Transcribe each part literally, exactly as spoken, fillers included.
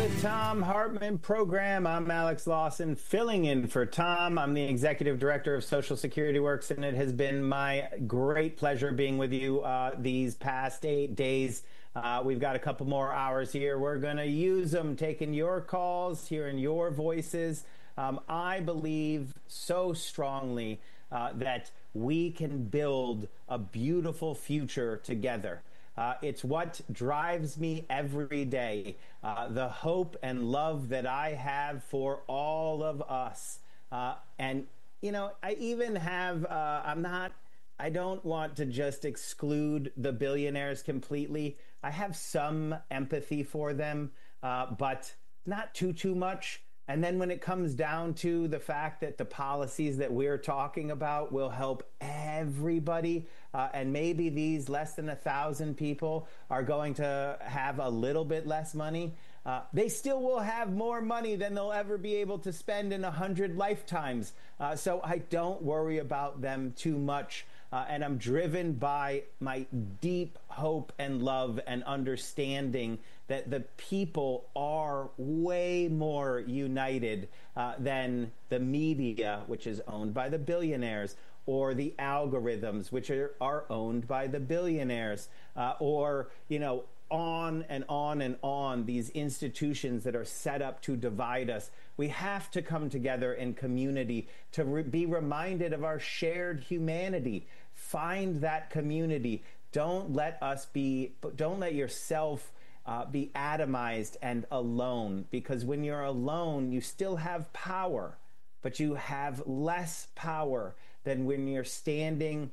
Thom Hartmann program. I'm Alex Lawson, filling in for Tom. I'm the executive director of Social Security Works, and it has been my great pleasure being with you uh, these past eight days. Uh, we've got a couple more hours here. We're going to use them, taking your calls, hearing your voices. Um, I believe so strongly uh, that we can build a beautiful future together. Uh, it's what drives me every day, uh, the hope and love that I have for all of us. Uh, and, you know, I even have, uh, I'm not, I don't want to just exclude the billionaires completely. I have some empathy for them, uh, but not too, too much. And then when it comes down to the fact that the policies that we're talking about will help everybody, uh, and maybe these less than a thousand people are going to have a little bit less money, uh, they still will have more money than they'll ever be able to spend in a hundred lifetimes. Uh, so I don't worry about them too much. Uh, and I'm driven by my deep hope and love and understanding that the people are way more united uh, than the media, which is owned by the billionaires, or the algorithms, which are, are owned by the billionaires, uh, or, you know, on and on and on, these institutions that are set up to divide us. We have to come together in community to re- be reminded of our shared humanity. Find that community. Don't let us be, don't let yourself uh, be atomized and alone, because when you're alone, you still have power, but you have less power than when you're standing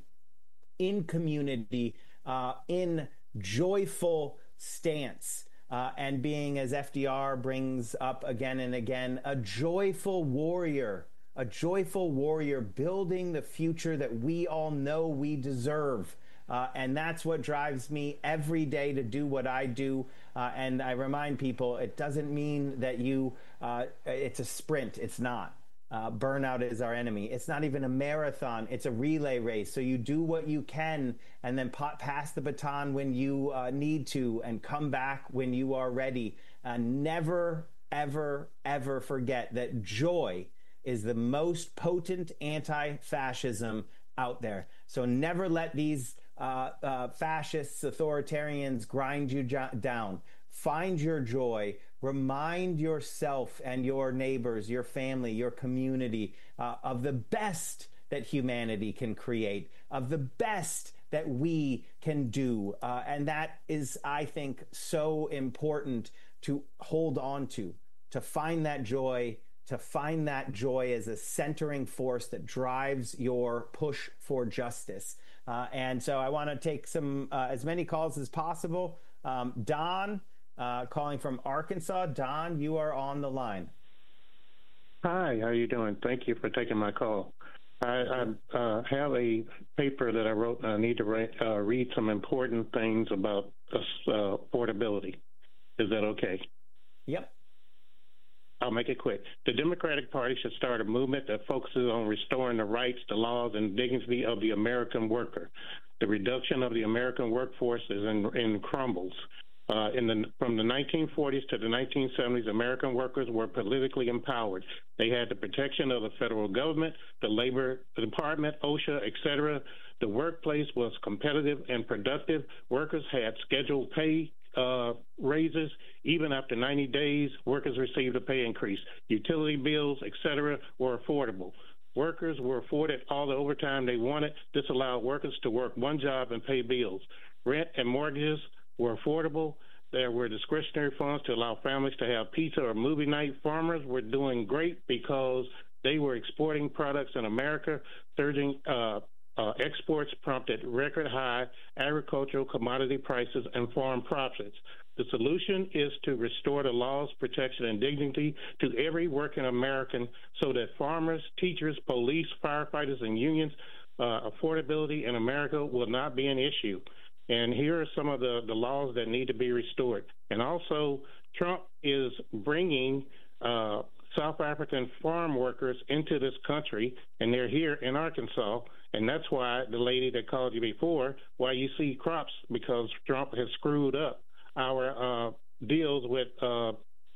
in community, uh, in joyful stance, uh, and being, as F D R brings up again and again, a joyful warrior, a joyful warrior building the future that we all know we deserve. Uh, and that's what drives me every day to do what I do. Uh, and I remind people, it doesn't mean that you, uh, it's a sprint. It's not. Uh, burnout is our enemy. It's not even a marathon. It's a relay race. So you do what you can and then pa- pass the baton when you uh, need to and come back when you are ready. Uh, never, ever, ever forget that joy is the most potent anti-fascism out there. So never let these uh, uh, fascists, authoritarians grind you jo- down. Find your joy. Remind yourself and your neighbors, your family, your community uh, of the best that humanity can create, of the best that we can do. Uh, and that is, I think, so important to hold on to, to find that joy, to find that joy as a centering force that drives your push for justice. Uh, and so I want to take some uh, as many calls as possible. Um, Don, Uh, calling from Arkansas. Don, you are on the line. Hi, how are you doing? Thank you for taking my call. I, I uh, have a paper that I wrote, and I need to write, uh, read some important things about uh, affordability. Is that okay? Yep. I'll make it quick. The Democratic Party should start a movement that focuses on restoring the rights, the laws, and dignity of the American worker. The reduction of the American workforce is in, in crumbles. Uh, in the, from the nineteen forties to the nineteen seventies, American workers were politically empowered. They had the protection of the federal government, the Labor Department, OSHA, et cetera. The workplace was competitive and productive. Workers had scheduled pay uh, raises. Even after ninety days, workers received a pay increase. Utility bills, et cetera, were affordable. Workers were afforded all the overtime they wanted. This allowed workers to work one job and pay bills. Rent and mortgages were affordable. There were discretionary funds to allow families to have pizza or movie night. Farmers were doing great because they were exporting products in America. Surging uh, uh, exports prompted record high agricultural commodity prices and farm profits. The solution is to restore the laws, protection, and dignity to every working American so that farmers, teachers, police, firefighters, and unions, uh, affordability in America will not be an issue. And here are some of the, the laws that need to be restored. And also, Trump is bringing uh, South African farm workers into this country, and they're here in Arkansas. And that's why the lady that called you before, why you see crops, because Trump has screwed up our uh, deals with uh,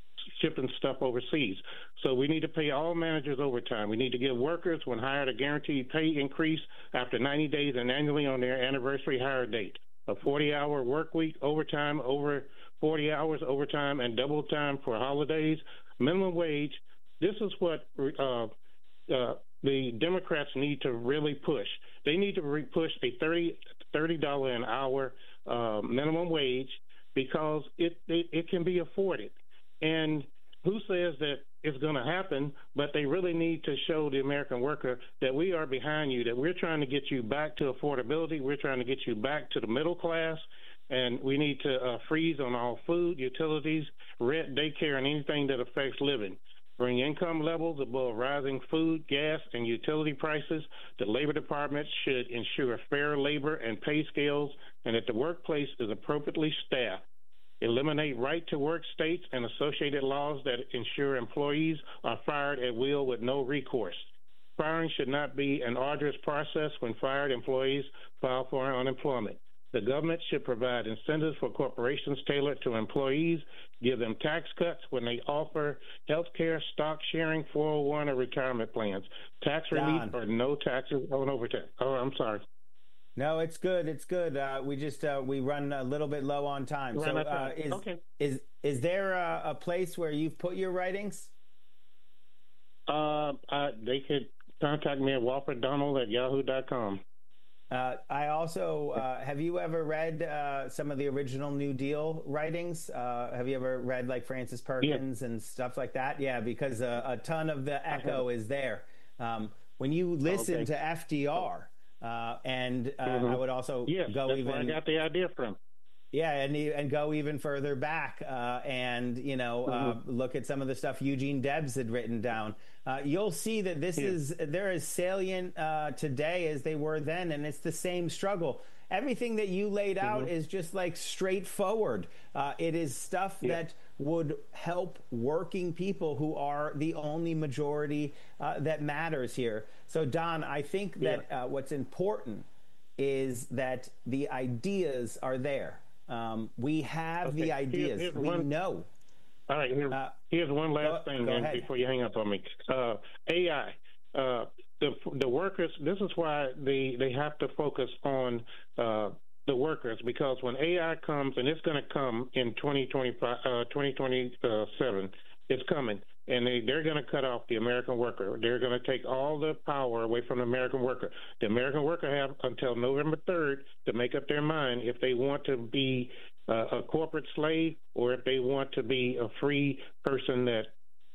shipping stuff overseas. So we need to pay all managers overtime. We need to give workers, when hired, a guaranteed pay increase after ninety days and annually on their anniversary hire date. A forty-hour work week, overtime over forty hours, overtime, and double time for holidays. Minimum wage. This is what uh, uh, the Democrats need to really push. They need to re- push a thirty dollars an hour uh, minimum wage, because it, it it can be afforded. And who says that it's going to happen? But they really need to show the American worker that we are behind you, that we're trying to get you back to affordability. We're trying to get you back to the middle class. And we need to uh, freeze on all food, utilities, rent, daycare, and anything that affects living. Bring income levels above rising food, gas, and utility prices. The Labor Department should ensure fair labor and pay scales, and that the workplace is appropriately staffed. Eliminate right-to-work states and associated laws that ensure employees are fired at will with no recourse. Firing should not be an arduous process when fired employees file for unemployment. The government should provide incentives for corporations tailored to employees, give them tax cuts when they offer health care, stock sharing, four oh one, or retirement plans. Tax relief or no taxes on overtime. Oh, I'm sorry. No, it's good. It's good. Uh, we just uh, we run a little bit low on time. So uh, is, okay. is is there a, a place where you've put your writings? Uh, uh, they could contact me at walford donald at yahoo dot com. Uh, I also, uh, have you ever read uh, some of the original New Deal writings? Uh, have you ever read like Francis Perkins yeah. and stuff like that? Yeah, because uh, a ton of the echo is there. Um, when you listen okay. to F D R, uh, and uh, mm-hmm. I would also yes, go that's even. Where I got the idea from. Yeah, and and go even further back, uh, and you know, mm-hmm. uh, look at some of the stuff Eugene Debs had written down. Uh, you'll see that this yeah. is they're as salient uh, today as they were then, and it's the same struggle. Everything that you laid mm-hmm. out is just like straightforward. Uh, it is stuff yeah. that would help working people who are the only majority uh, that matters here. So, Don, I think that yeah. uh, what's important is that the ideas are there. Um, we have okay. the ideas. Here's, here's we one, know. All right. Here, uh, here's one last go, thing go and before you hang up on me. Uh, A I. Uh, the the workers. This is why they they have to focus on uh, the workers, because when A I comes, and it's going to come in twenty twenty-five, uh, twenty twenty-seven, it's coming. And they, they're going to cut off the American worker. They're going to take all the power away from the American worker. The American worker have until November third to make up their mind if they want to be uh, a corporate slave or if they want to be a free person that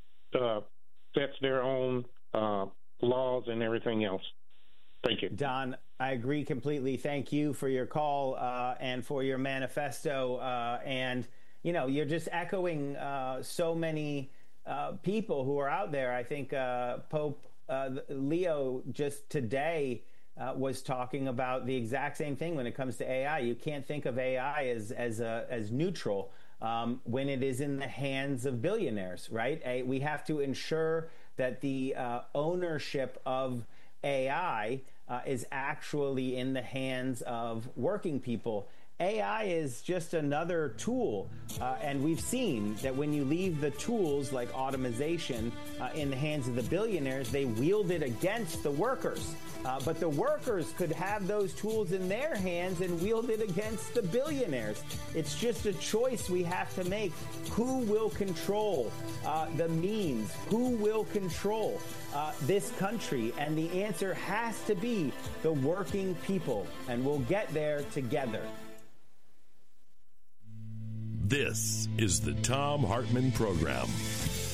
uh, sets their own uh, laws and everything else. Thank you. Don, I agree completely. Thank you for your call uh, and for your manifesto. Uh, and, you know, you're just echoing uh, so many Uh, people who are out there. I think uh, Pope uh, Leo just today uh, was talking about the exact same thing when it comes to A I. You can't think of A I as as a, as neutral um, when it is in the hands of billionaires, right? A, we have to ensure that the uh, ownership of A I uh, is actually in the hands of working people. A I is just another tool, uh, and we've seen that when you leave the tools like automation uh, in the hands of the billionaires, they wield it against the workers. Uh, but the workers could have those tools in their hands and wield it against the billionaires. It's just a choice we have to make. Who will control uh, the means? Who will control uh, this country? And the answer has to be the working people, and we'll get there together. This is the Thom Hartmann Program.